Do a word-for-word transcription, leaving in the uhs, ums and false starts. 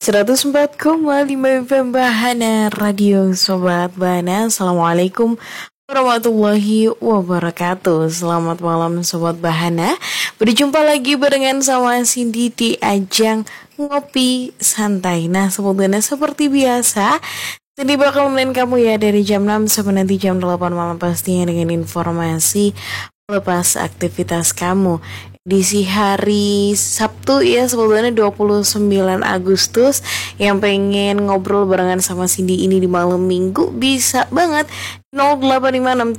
seratus empat koma lima F M Bahana Radio Sobat Bahana. Assalamualaikum warahmatullahi wabarakatuh. Selamat malam Sobat Bahana. Berjumpa lagi barengan sama Cindy di ajang Ngopi Santai. Nah Sobat Bahana, seperti biasa Cindy bakal nemenin kamu ya dari jam enam sampai nanti jam delapan malam, pastinya dengan informasi lepas aktivitas kamu. Edisi hari Sabtu ya sebetulnya dua puluh sembilan Agustus. Yang pengen ngobrol barengan sama Cindy ini di malam minggu bisa banget nol delapan lima enam